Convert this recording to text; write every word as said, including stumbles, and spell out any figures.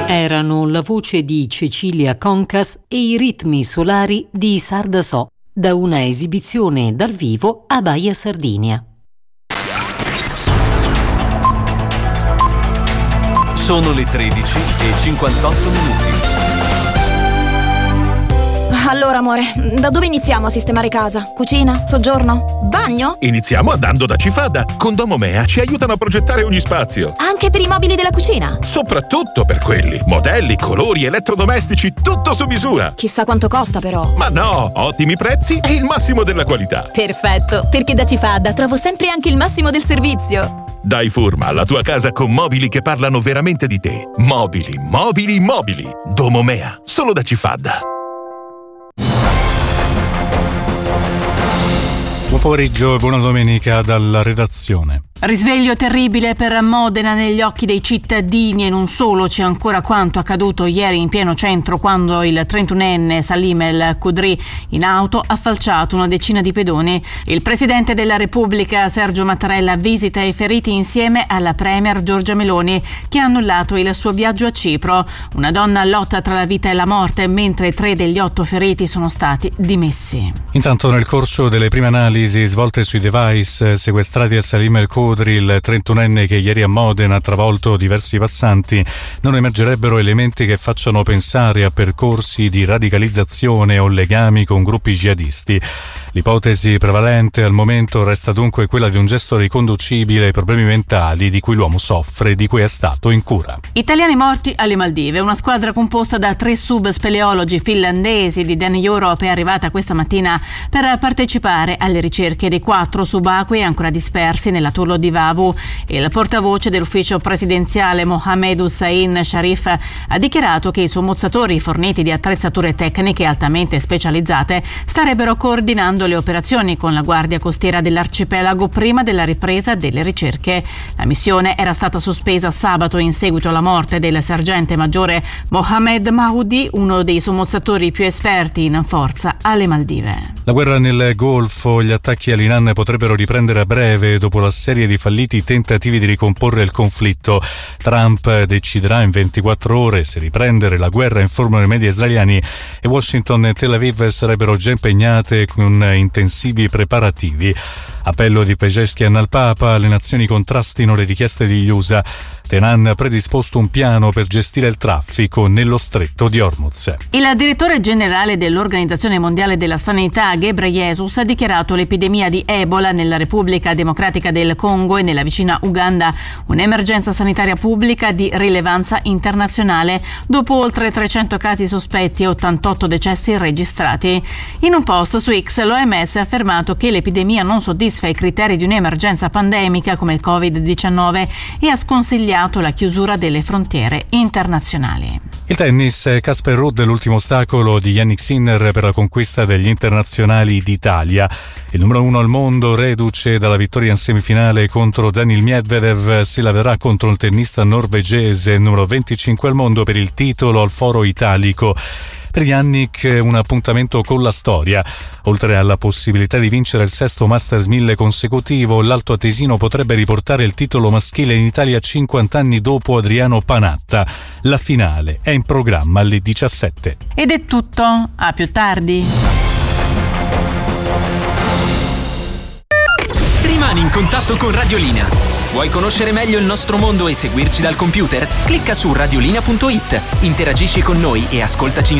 Erano la voce di Cecilia Concas e i ritmi solari di Sarda So, da una esibizione dal vivo a Baia Sardinia. Sono le tredici e cinquantotto minuti. Allora, amore, da dove iniziamo a sistemare casa? Cucina? Soggiorno? Bagno? Iniziamo andando da Cifada. Con Domomea ci aiutano a progettare ogni spazio. Anche per i mobili della cucina? Soprattutto per quelli. Modelli, colori, elettrodomestici, tutto su misura. Chissà quanto costa, però. Ma no, ottimi prezzi e il massimo della qualità. Perfetto, perché da Cifada trovo sempre anche il massimo del servizio. Dai forma alla tua casa con mobili che parlano veramente di te. Mobili, mobili, mobili. Domomea, solo da Cifada. Buon pomeriggio e buona domenica dalla redazione. Risveglio terribile per Modena negli occhi dei cittadini e non solo. C'è ancora quanto accaduto ieri in pieno centro quando il trentunenne Salim El Khudri in auto ha falciato una decina di pedoni. Il presidente della Repubblica Sergio Mattarella visita i feriti insieme alla premier Giorgia Meloni, che ha annullato il suo viaggio a Cipro. Una donna lotta tra la vita e la morte, mentre tre degli otto feriti sono stati dimessi. Intanto, nel corso delle prime analisi svolte sui device sequestrati a Salim El Khudri, il trentunenne che ieri a Modena ha travolto diversi passanti, non emergerebbero elementi che facciano pensare a percorsi di radicalizzazione o legami con gruppi jihadisti. L'ipotesi prevalente al momento resta dunque quella di un gesto riconducibile ai problemi mentali di cui l'uomo soffre e di cui è stato in cura. Italiani morti alle Maldive. Una squadra composta da tre subspeleologi finlandesi di Dan Europe è arrivata questa mattina per partecipare alle ricerche dei quattro subacquei ancora dispersi nell'atollo di Vavu. Il portavoce dell'ufficio presidenziale Mohamed Hussein Sharif ha dichiarato che i sommozzatori forniti di attrezzature tecniche altamente specializzate starebbero coordinando le operazioni con la Guardia Costiera dell'arcipelago prima della ripresa delle ricerche. La missione era stata sospesa sabato in seguito alla morte del sergente maggiore Mohamed Mahdi, uno dei sommozzatori più esperti in forza alle Maldive. La guerra nel Golfo, gli attacchi all'Iran potrebbero riprendere a breve dopo la serie di falliti tentativi di ricomporre il conflitto. Trump deciderà in ventiquattro ore se riprendere la guerra, informano i media israeliani, e Washington e Tel Aviv sarebbero già impegnate con intensivi preparativi. Appello di Pezeshkian al Papa, le nazioni contrastino le richieste degli U S A. Teheran ha predisposto un piano per gestire il traffico nello stretto di Hormuz. Il direttore generale dell'Organizzazione Mondiale della Sanità, Ghebreyesus, ha dichiarato l'epidemia di Ebola nella Repubblica Democratica del Congo e nella vicina Uganda un'emergenza sanitaria pubblica di rilevanza internazionale, dopo oltre trecento casi sospetti e ottantotto decessi registrati. In un post su X, l'O M S ha affermato che l'epidemia non soddisfa i criteri di un'emergenza pandemica come il covid diciannove e ha sconsigliato la chiusura delle frontiere internazionali. Il tennis, Casper Ruud, l'ultimo ostacolo di Jannik Sinner per la conquista degli internazionali d'Italia. Il numero uno al mondo, reduce dalla vittoria in semifinale contro Daniil Medvedev, si laverà contro il tennista norvegese, numero venticinque al mondo, per il titolo al Foro Italico. Per Jannik un appuntamento con la storia. Oltre alla possibilità di vincere il sesto Masters mille consecutivo, l'Alto Atesino potrebbe riportare il titolo maschile in Italia cinquanta anni dopo Adriano Panatta. La finale è in programma alle diciassette. Ed è tutto, a più tardi. Rimani in contatto con Radiolinea. Vuoi conoscere meglio il nostro mondo e seguirci dal computer? Clicca su radiolinea punto it, interagisci con noi e ascoltaci in